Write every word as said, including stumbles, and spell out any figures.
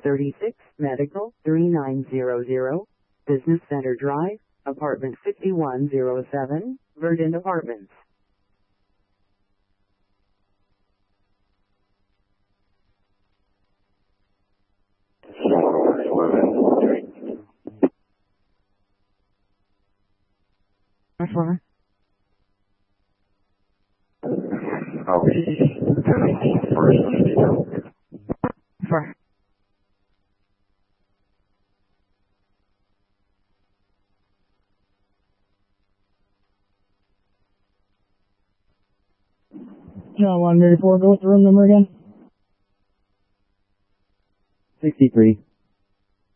thirty-six, Medical, three nine zero zero, Business Center Drive, Apartment fifty-one oh seven, Verdant Apartments. Transformer. Are we first? Four. John one eighty-four, go with the room number again. sixty-three.